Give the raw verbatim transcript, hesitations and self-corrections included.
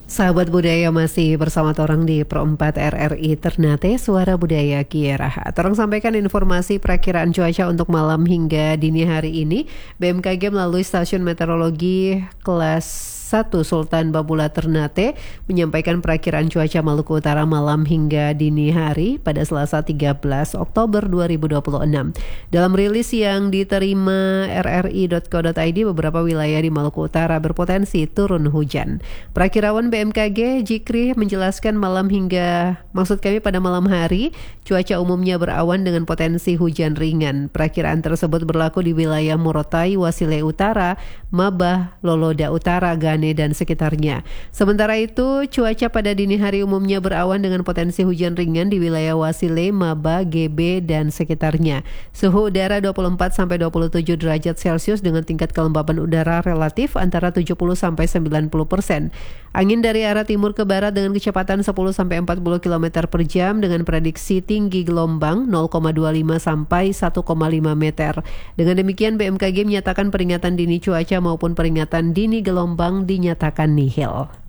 Sahabat budaya masih bersama Torang di Pro empat R R I Ternate, Suara Budaya Kieraha. Torang sampaikan informasi perakiraan cuaca untuk malam hingga dini hari ini. B M K G melalui stasiun meteorologi kelas satu Sultan Babula Ternate menyampaikan perakiraan cuaca Maluku Utara malam hingga dini hari pada Selasa tiga belas Oktober dua ribu dua puluh enam. Dalam rilis yang diterima r r i dot co dot i d, beberapa wilayah di Maluku Utara berpotensi turun hujan. Perakirawan B M K G Jikri menjelaskan malam hingga maksud kami pada malam hari cuaca umumnya berawan dengan potensi hujan ringan. Perakiraan tersebut berlaku di wilayah Morotai, Wasile Utara, Mabah, Loloda Utara, Gane dan sekitarnya. Sementara itu, cuaca pada dini hari umumnya berawan dengan potensi hujan ringan di wilayah Wasile, Mabah, G B dan sekitarnya. Suhu udara dua puluh empat sampai dua puluh tujuh derajat Celcius dengan tingkat kelembaban udara relatif antara tujuh puluh sampai sembilan puluh persen. Angin dari arah timur ke barat dengan kecepatan sepuluh sampai empat puluh kilometer per jam dengan prediksi tinggi gelombang nol koma dua lima sampai satu koma lima meter. Dengan demikian B M K G menyatakan peringatan dini cuaca maupun peringatan dini gelombang dinyatakan nihil.